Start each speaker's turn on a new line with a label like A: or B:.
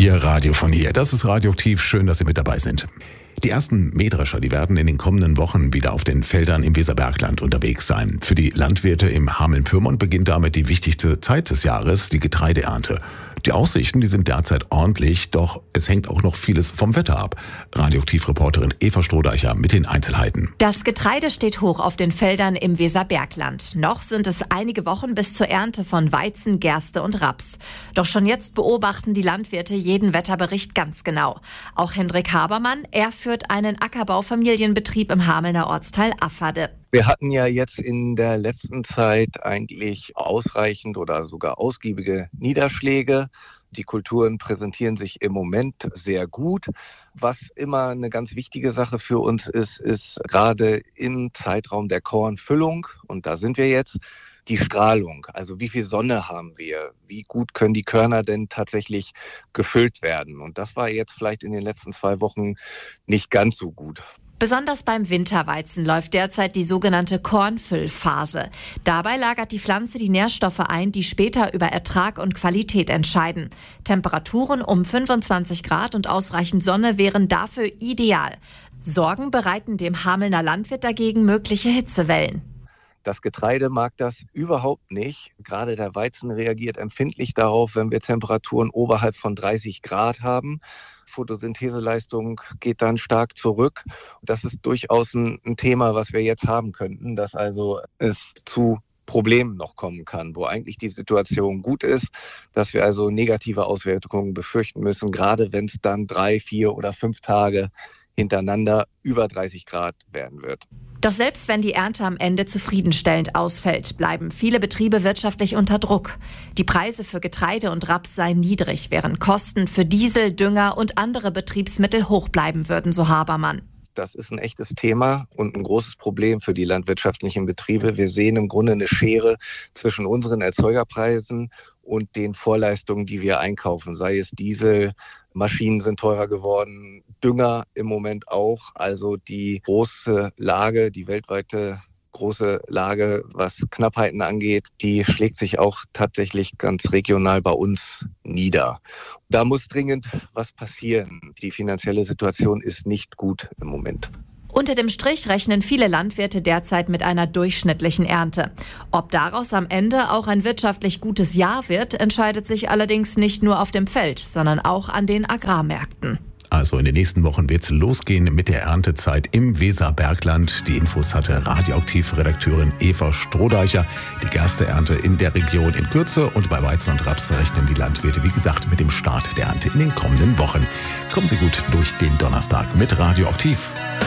A: Ihr Radio von hier. Das ist Radioaktiv. Schön, dass Sie mit dabei sind. Die ersten Mähdrescher, die werden in den kommenden Wochen wieder auf den Feldern im Weserbergland unterwegs sein. Für die Landwirte im Hameln-Pyrmont beginnt damit die wichtigste Zeit des Jahres, die Getreideernte. Die Aussichten, die sind derzeit ordentlich, doch es hängt auch noch vieles vom Wetter ab. Radioaktiv-Reporterin Eva Strohdeicher mit den Einzelheiten.
B: Das Getreide steht hoch auf den Feldern im Weserbergland. Noch sind es einige Wochen bis zur Ernte von Weizen, Gerste und Raps. Doch schon jetzt beobachten die Landwirte jeden Wetterbericht ganz genau. Auch Hendrik Habermann, er führt einen Ackerbaufamilienbetrieb im Hamelner Ortsteil Afferde.
C: Wir hatten ja jetzt in der letzten Zeit eigentlich ausreichend oder sogar ausgiebige Niederschläge. Die Kulturen präsentieren sich im Moment sehr gut. Was immer eine ganz wichtige Sache für uns ist gerade im Zeitraum der Kornfüllung, und da sind wir jetzt, die Strahlung. Also wie viel Sonne haben wir? Wie gut können die Körner denn tatsächlich gefüllt werden? Und das war jetzt vielleicht in den letzten 2 Wochen nicht ganz so gut.
B: Besonders beim Winterweizen läuft derzeit die sogenannte Kornfüllphase. Dabei lagert die Pflanze die Nährstoffe ein, die später über Ertrag und Qualität entscheiden. Temperaturen um 25 Grad und ausreichend Sonne wären dafür ideal. Sorgen bereiten dem Hamelner Landwirt dagegen mögliche Hitzewellen.
C: Das Getreide mag das überhaupt nicht. Gerade der Weizen reagiert empfindlich darauf, wenn wir Temperaturen oberhalb von 30 Grad haben. Photosyntheseleistung geht dann stark zurück. Das ist durchaus ein Thema, was wir jetzt haben könnten, dass also es zu Problemen noch kommen kann, wo eigentlich die Situation gut ist, dass wir also negative Auswirkungen befürchten müssen, gerade wenn es dann 3, 4 oder 5 Tage hintereinander über 30 Grad werden wird.
B: Doch selbst wenn die Ernte am Ende zufriedenstellend ausfällt, bleiben viele Betriebe wirtschaftlich unter Druck. Die Preise für Getreide und Raps seien niedrig, während Kosten für Diesel, Dünger und andere Betriebsmittel hoch bleiben würden, so Habermann.
C: Das ist ein echtes Thema und ein großes Problem für die landwirtschaftlichen Betriebe. Wir sehen im Grunde eine Schere zwischen unseren Erzeugerpreisen und den Vorleistungen, die wir einkaufen. Sei es Diesel, Maschinen sind teurer geworden, Dünger im Moment auch. Also die große Lage, die weltweite große Lage, was Knappheiten angeht, die schlägt sich auch tatsächlich ganz regional bei uns nieder. Da muss dringend was passieren. Die finanzielle Situation ist nicht gut im Moment.
B: Unter dem Strich rechnen viele Landwirte derzeit mit einer durchschnittlichen Ernte. Ob daraus am Ende auch ein wirtschaftlich gutes Jahr wird, entscheidet sich allerdings nicht nur auf dem Feld, sondern auch an den Agrarmärkten.
A: Also in den nächsten Wochen wird's losgehen mit der Erntezeit im Weserbergland. Die Infos hatte Radioaktiv-Redakteurin Eva Strohdeicher. Die Gersteernte in der Region in Kürze, und bei Weizen und Raps rechnen die Landwirte, wie gesagt, mit dem Start der Ernte in den kommenden Wochen. Kommen Sie gut durch den Donnerstag mit Radioaktiv.